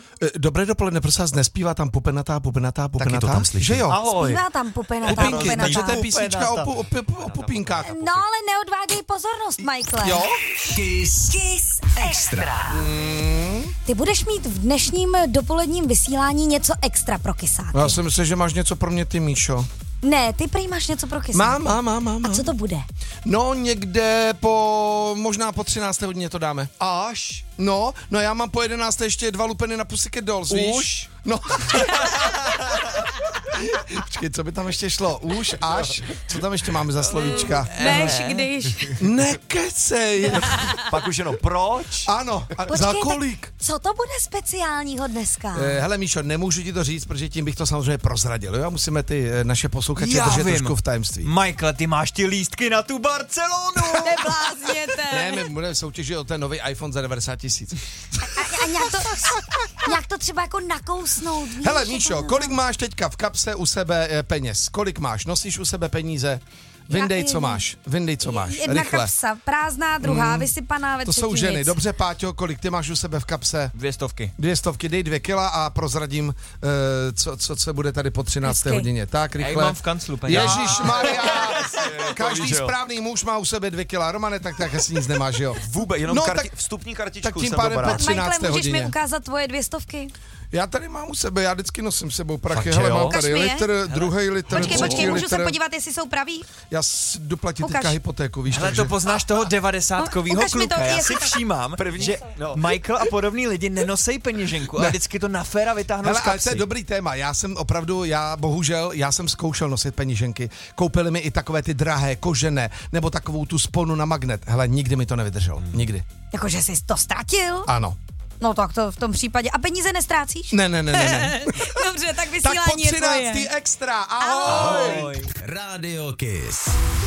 Dobré dopoledne, prosím vás, nespívá tam pupenatá. Taky to tam slyším. Že jo? Ahoj. Zpívá tam pupenatá. Takže to je písnička o pupinkách. No ale neodváděj pozornost, Michael. Jo? Kiss Extra. Ty budeš mít v dnešním dopoledním vysílání něco extra pro kysáky. Já jsem myslel, že máš něco pro mě ty, Míšo. Ne, ty prý máš něco pro kysáky. Mám. A co to bude? No někde možná po 13. hodině to dáme. Až? No já mám po 11. ještě 2 lupeny na Pussycat Dolls, víš? Už? No. Počkej, co by tam ještě šlo? Už, až? Co tam ještě máme za slovíčka? Než když. Nekecej. Pak už jenom proč? Ano, a za kolik? Co to bude speciálního dneska? Hele Míšo, nemůžu ti to říct, protože tím bych to samozřejmě prozradil. Jo? Musíme ty naše posluchače držet trošku v tajemství. Michael, ty máš ty lístky na tu Barcelonu. Neblázněte. Ne, my budeme soutěžit o ten nový iPhone za 90 000. A nějak to třeba jako nakousnout, víš? Hele Míšo, kolik máš teďka v kapse u sebe peněz? Kolik máš? Nosíš u sebe peníze? Vyndej, co máš. Jedna Rychle. kapsa, prázdná, druhá, vysypaná ve To třetí jsou ženy. nic. Dobře, Páťo, kolik ty máš u sebe v kapse? 200. 200, dej 2 kila a prozradím, co se bude tady po 13. Hezky. hodině. Tak, Já rychle. mám v kanclu peníze. Ježišmarja, každý víš, jo. správný muž má u sebe 2 kila. Romane, tak asi nic nemáš, jo? Vůbec, jenom No, tak- vstupní kartičku tak tím jsem pádem dobrá. po 13. Michael, můžeš hodině. mi ukázat tvoje 200? Já tady mám u sebe, já vždycky nosím s sebou prachy. Fakt, Hele, že jo? mám Ukaž tady mi je. litr, druhý litr, Počkej, třetí můžu se litr. podívat, jestli jsou praví? Já jdu platit Ukaž. teďka hypotéku, víš, Hele, takže... to poznáš toho 90kovýho Ukaž mi to, kluka. Já jestli si to- všímám, že No. Michael a podobný lidi nenosej peněženku, ale vždycky to na féra vytáhnou Hele, z ale to je kapsy. dobrý téma. Já jsem zkoušel nosit peněženky. Koupili mi i takové ty drahé, kožené, nebo takovou tu sponu na magnet. Hele, nikdy mi to nevydrželo. Nikdy. Jakože jsi to ztratil? Ano. No tak to v tom případě. A peníze nestrácíš? Ne. Dobře, tak Tak vysílání po je tvoje. 13. extra. Ahoj. Ahoj. Radio Kiss.